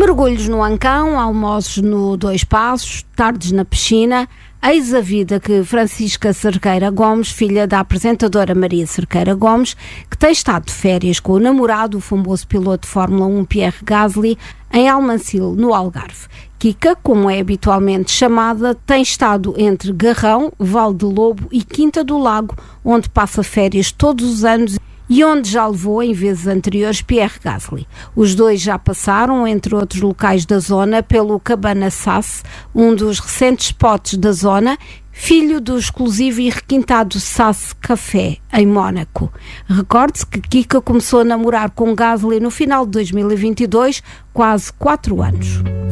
Mergulhos no Ancão, almoços no Dois Passos, tardes na piscina. Eis a vida que Francisca Cerqueira Gomes, filha da apresentadora Maria Cerqueira Gomes, que tem estado de férias com o namorado, o famoso piloto de Fórmula 1 Pierre Gasly, em Almancil, no Algarve. Kika, como é habitualmente chamada, tem estado entre Garrão, Val de Lobo e Quinta do Lago, onde passa férias todos os anos e onde já levou, em vezes anteriores, Pierre Gasly. Os dois já passaram, entre outros locais da zona, pelo Cabana Sass, um dos recentes spots da zona, filho do exclusivo e requintado Sass Café, em Mónaco. Recorde-se que Kika começou a namorar com Gasly no final de 2022, quase 4 anos.